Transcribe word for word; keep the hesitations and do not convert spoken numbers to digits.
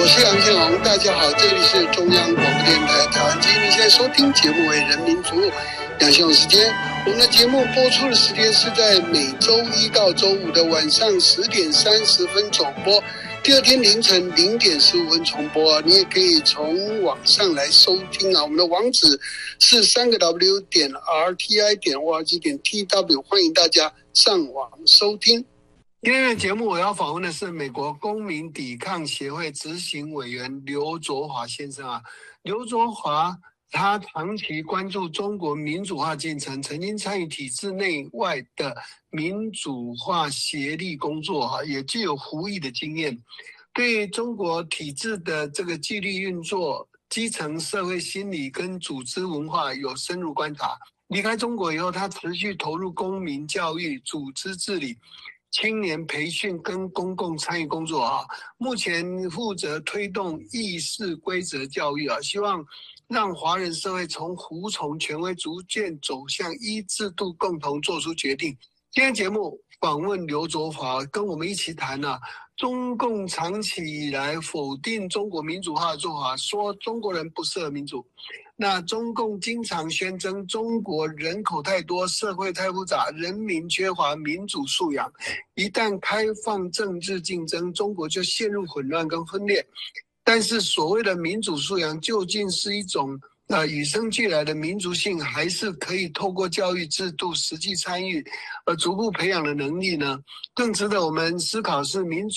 我是杨天龙，大家好，这里是中央广播电台台湾之音，你现在收听节目为人民服务。杨先生时间，我们的节目播出的时间是在每周一到周五的晚上十点三十分首播，第二天凌晨零点十五分重播。你也可以从网上来收听啊，我们的网址是三个 W 点 R T I 点 O R G 点 T W， 欢迎大家上网收听。今天的节目我要访问的是美国公民抵抗协会执行委员刘卓华先生啊。刘卓华他长期关注中国民主化进程，曾经参与体制内外的民主化协力工作哈，也具有服役的经验，对中国体制的这个纪律运作、基层社会心理跟组织文化有深入观察。离开中国以后，他持续投入公民教育、组织治理、青年培训跟公共参与工作啊，目前负责推动议事规则教育啊，希望让华人社会从服从权威逐渐走向依制度共同做出决定。今天节目访问刘卓华，跟我们一起谈啊，中共长期以来否定中国民主化的做法，说中国人不适合民主。那中共经常宣称中国人口太多，社会太复杂，人民缺乏民主素养，一旦开放政治竞争，中国就陷入混乱跟分裂。但是所谓的民主素养究竟是一种呃与生俱来的民族性，还是可以透过教育制度实际参与而逐步培养的能力呢？更值得我们思考是民主